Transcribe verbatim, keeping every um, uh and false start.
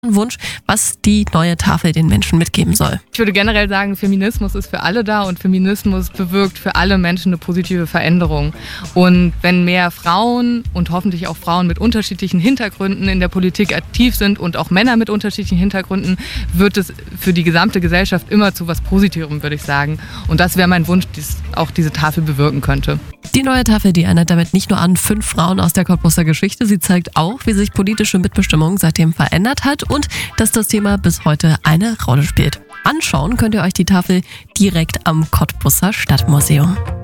Wunsch, was die neue Tafel den Menschen mitgeben soll. Ich würde generell sagen, Feminismus ist für alle da und Feminismus bewirkt für alle Menschen eine positive Veränderung. Und wenn mehr Frauen und hoffentlich auch Frauen mit unterschiedlichen Hintergründen in der Politik aktiv sind und auch Männer mit unterschiedlichen Hintergründen, wird es für die gesamte Gesellschaft immer zu was Positivem, würde ich sagen. Und das wäre mein Wunsch, dass auch diese Tafel bewirken könnte. Die neue Tafel, die erinnert damit nicht nur an fünf Frauen aus der Cottbuser Geschichte, sie zeigt auch, wie sich politische Mitbestimmung seitdem verändert hat und dass das Thema bis heute eine Rolle spielt. Anschauen könnt ihr euch die Tafel direkt am Cottbuser Stadtmuseum.